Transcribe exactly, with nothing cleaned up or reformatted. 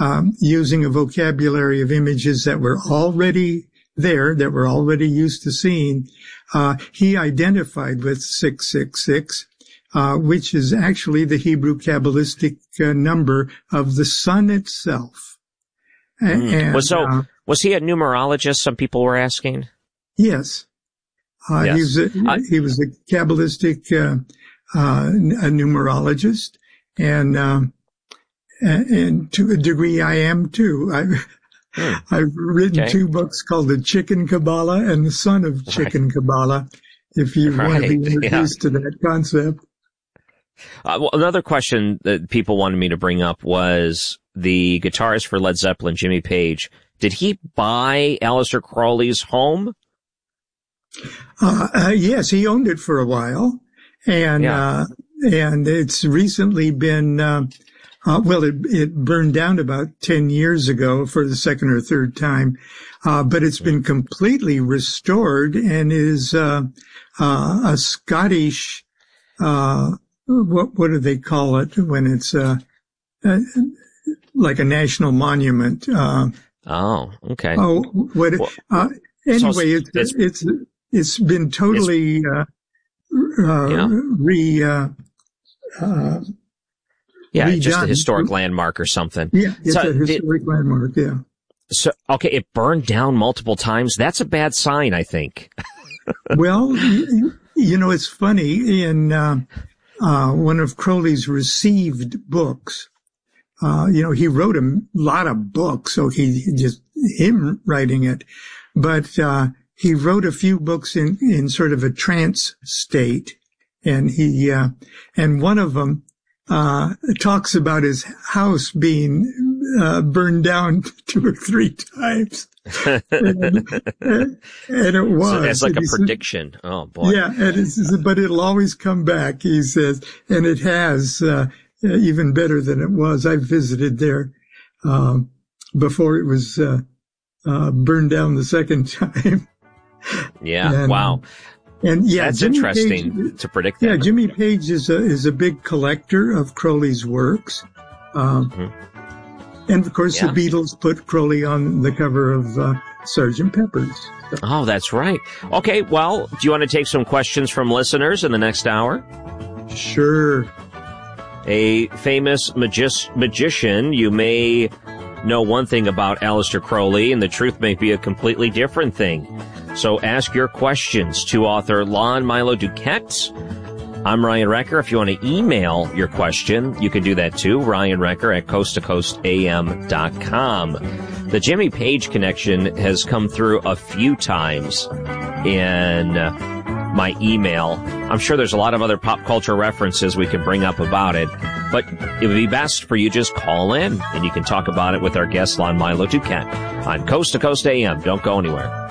um, using a vocabulary of images that were already there, that we're already used to seeing, uh, he identified with six six six, uh, which is actually the Hebrew Kabbalistic uh, number of the sun itself. Mm. And, was, so, uh, was he a numerologist, some people were asking? Yes. Uh, yes. He was a, I, he was a Kabbalistic, uh, uh, a numerologist, and, um, and, and to a degree I am too. I, Hmm. I've written okay. two books called The Chicken Kabbalah and The Son of Chicken right. Kabbalah, if you right. want to be introduced yeah. to that concept. Uh, well, another question that people wanted me to bring up was the guitarist for Led Zeppelin, Jimmy Page. Did he buy Aleister Crowley's home? Uh, uh, yes, he owned it for a while, and yeah. uh, and it's recently been. Uh, Uh, well, it, it burned down about ten years ago for the second or third time, uh, but it's been completely restored and is uh, uh, a Scottish, uh, what what do they call it when it's uh, uh, like a national monument? Uh, oh, okay. Oh, what? Well, uh, anyway, so it's, it's it's it's been totally it's, uh, uh, yeah. re. Uh, uh, Yeah, redone. Just a historic landmark or something. Yeah, it's so a historic it, landmark, yeah. So, okay, it burned down multiple times. That's a bad sign, I think. Well, you, you know, it's funny. In uh, uh, one of Crowley's received books, uh, you know, he wrote a lot of books, so he just, him writing it. But uh, he wrote a few books in, in sort of a trance state. And he, uh, and one of them, Uh, talks about his house being uh, burned down two or three times, and, and it was. So that's like a says, prediction. Oh boy! Yeah, and it's, but it'll always come back. He says, and it has uh, even better than it was. I visited there um, before it was uh, uh, burned down the second time. Yeah. And, wow. And yeah, that's Jimmy interesting Page, to predict that. Yeah, Jimmy Page is a is a big collector of Crowley's works, um, mm-hmm. and of course yeah. the Beatles put Crowley on the cover of uh, Sergeant Pepper's. So. Oh, that's right. Okay, well, do you want to take some questions from listeners in the next hour? Sure. A famous magi- magician, you may know one thing about Aleister Crowley, and the truth may be a completely different thing. So ask your questions to author Lon Milo Duquette. I'm Ryan Recker. If you want to email your question, you can do that too. Ryan Recker at coast to coast a m dot com. The Jimmy Page connection has come through a few times in my email. I'm sure there's a lot of other pop culture references we could bring up about it, but it would be best for you just call in and you can talk about it with our guest Lon Milo Duquette on Coast to Coast A M. Don't go anywhere.